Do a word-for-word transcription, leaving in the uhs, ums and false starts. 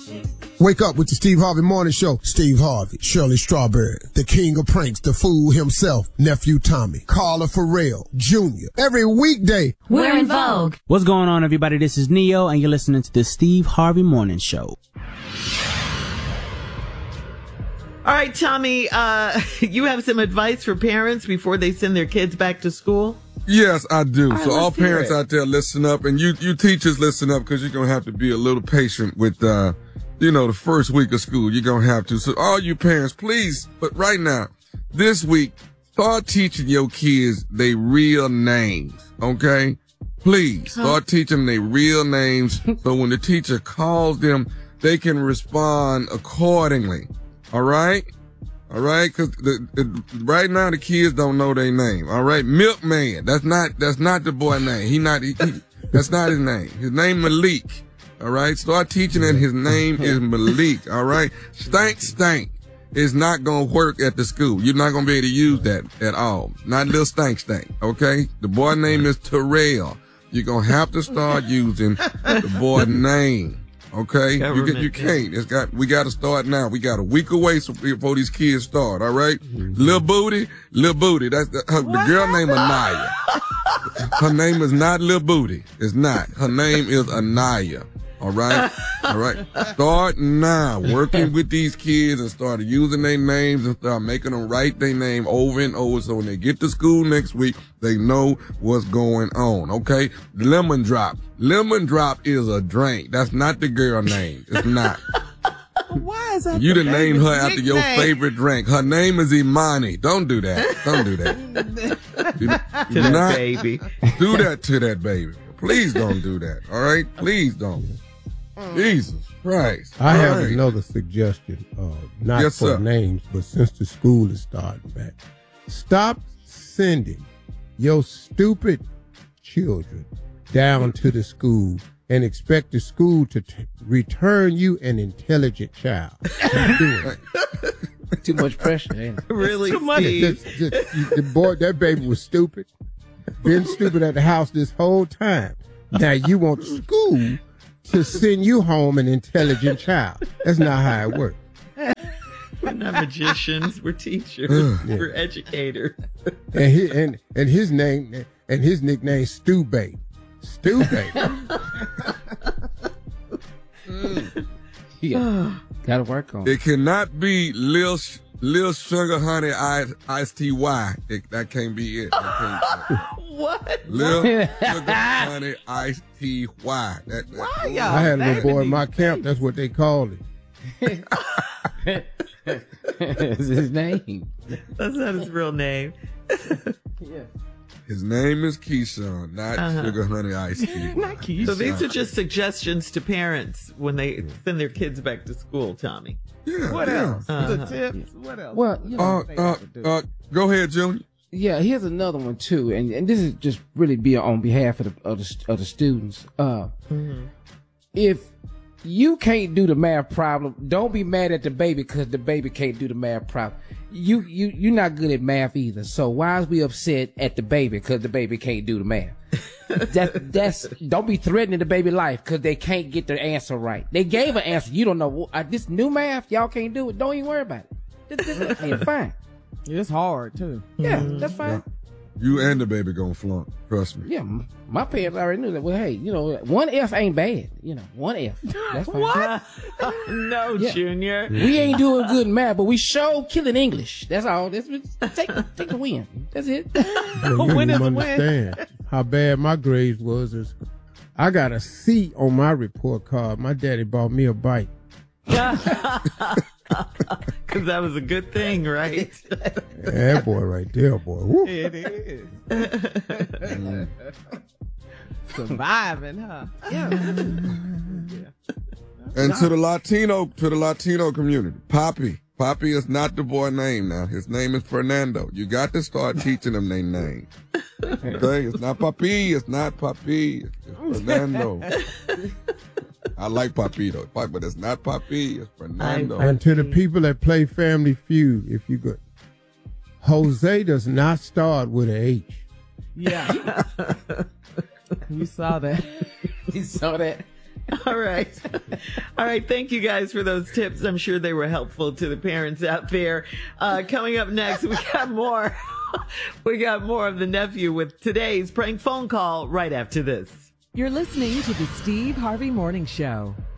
Wake up with the Steve Harvey Morning Show. Steve Harvey, Shirley Strawberry, the king of pranks, the fool himself, Nephew Tommy, Carla Farrell, Junior Every weekday. We're in vogue. What's going on, everybody? This is Neo, and you're listening to the Steve Harvey Morning Show. All right, Tommy, uh, you have some advice for parents before they send their kids back to school? Yes, I do. All right, so all let's hear parents it. out there, listen up, and you, you teachers, listen up, because you're going to have to be a little patient with, uh, you know, the first week of school. You're going to have to. So all you parents, please, but right now, this week, start teaching your kids their real names, okay? Please, start teaching them their real names so when the teacher calls them, they can respond accordingly. All right? All right? Because the, the, right now, the kids don't know their name. All right? Milkman. That's not, that's not the boy name. He not, he, he, that's not his name. His name Malik. All right? Start teaching that his name is Malik. All right? Stank Stank is not going to work at the school. You're not going to be able to use that at all. Not little Stank Stank. Okay? The boy name is Terrell. You're going to have to start using the boy name. Okay, you, get, you can't. It's got. We got to start now. We got a week away so, before these kids start. All right, mm-hmm. Lil Booty, Lil Booty. That's the, her, the girl named Anaya. Her name is not Lil Booty. It's not. Her name is Anaya. All right, all right. Start now working with these kids and start using their names and start making them write their name over and over. So when they get to school next week, they know what's going on. Okay, Lemon Drop. Lemon Drop is a drink. That's not the girl name. It's not. Why is that? You done named her after nickname? your favorite drink. Her name is Imani. Don't do that. Don't do that. Do, To do that not baby. do that to that baby. Please don't do that. All right? Please don't. Jesus Christ. I All have right. another suggestion, uh, not Yes, for sir. names, but since the school is starting back, stop sending your stupid children down to the school and expect the school to t- return you an intelligent child. Stop doing it. Too much pressure, ain't it? Really, The, Steve? the- the- the boy, that baby was stupid. Been stupid at the house this whole time. Now you want the school to send you home an intelligent child. That's not how it works. We're not magicians. We're teachers. Yeah. We're educators. And his, and, and his name and his nickname Stu Baby. Stu Baby. Yeah, gotta work on it. It cannot be Lil Sh- Lil Sugar Honey Ice Ice T Y. It, that can't be it. That can't be it. What? Lil Sugar Honey Ice T Y. That, that, Why y'all? I had a little boy in naming my these camp. That's what they called it. It's his name. That's not his real name. His name is Keyshawn, not Uh-huh. Sugar Honey Ice T. Not Keyshawn. So these are just suggestions to parents when they send their kids back to school, Tommy. Yeah. What yeah. else? Uh-huh. The tips. What else? Well, you know, Uh, uh, uh, go ahead, Junior. yeah. Here's another one too, and and this is just really be on behalf of the of the, of the students. Uh, if you can't do the math problem, don't be mad at the baby because the baby can't do the math problem. You you you're not good at math either. So why is we upset at the baby because the baby can't do the math? that that's don't be threatening the baby life because they can't get the answer right. They gave an answer. You don't know uh, this new math. Y'all can't do it. Don't even worry about it. This, this, it's fine. It's hard too. Yeah, that's fine. You and the baby gonna flunk. Trust me. Yeah, m- my parents already knew that. Well, hey, you know, one F ain't bad. You know, one F. That's fine. What? No, Yeah. Junior. We ain't doing good in math, but we sure killing English. That's all. That's take take the win. That's it. Well, you Win is don't a win. understand how bad my grades was. Is I got a C on my report card. My daddy bought me a bike. Because that was a good thing, right? Yeah, that boy right there, boy. Woo. It is. Surviving, huh? Yeah. And to the Latino, to the Latino community, Poppy. Poppy is not the boy name now. His name is Fernando. You got to start teaching them their name. Okay? It's not Papi. It's not Papi. It's Fernando. I like Papito, but it's not Papi. It's Fernando. And to the people that play Family Feud, if you could, Jose does not start with an H. Yeah. You saw that. You saw that? All right. All right. Thank you guys for those tips. I'm sure they were helpful to the parents out there. Uh, coming up next, we got more. We got more of the nephew with today's prank phone call right after this. You're listening to the Steve Harvey Morning Show.